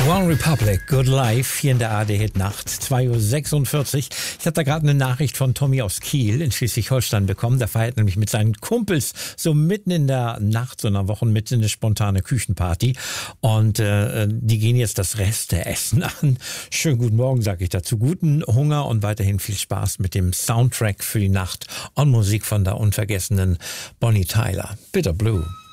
One Republic, Good Life, hier in der ARD-Hit-Nacht, 2:46 Uhr. Ich habe da gerade eine Nachricht von Tommy aus Kiel in Schleswig-Holstein bekommen. Der feiert nämlich mit seinen Kumpels so mitten in der Nacht, so einer Wochenmitte, eine spontane Küchenparty. Und die gehen jetzt das Reste-Essen an. Schönen guten Morgen, sage ich dazu. Guten Hunger und weiterhin viel Spaß mit dem Soundtrack für die Nacht und Musik von der unvergessenen Bonnie Tyler. Bitter Blue.